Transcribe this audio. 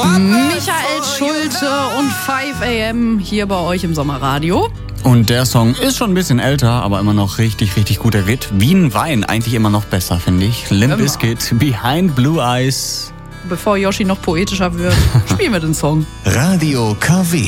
Michael Schulte und 5 AM hier bei euch im Sommerradio. Und der Song ist schon ein bisschen älter, aber immer noch richtig, richtig gut. Er wird wie ein Wein eigentlich immer noch besser, finde ich. Limp Bizkit, Behind Blue Eyes. Bevor Yoshi noch poetischer wird, spielen wir den Song. Radio KW.